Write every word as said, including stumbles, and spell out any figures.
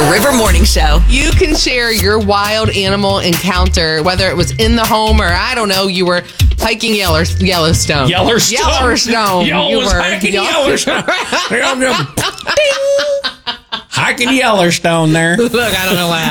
River Morning Show. You can share your wild animal encounter, whether it was in the home or, I don't know, you were hiking Yeller- Yellowstone. Yellowstone. Yellowstone. Yo, You was were. hiking Yell- Yellowstone. Hiking Yellowstone there. Look, I don't know why.